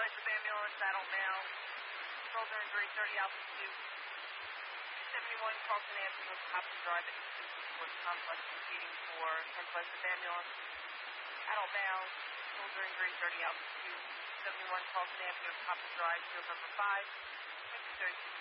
Conquest ambulance, adult male, shoulder injury, 30 altitude. 271 Carlton Avenue, Hopkins Drive, at East Complex, proceeding for Conquest ambulance. Adult male, shoulder injury, 30 altitude. 71 Carlton Avenue, Hopkins Drive, field number 5.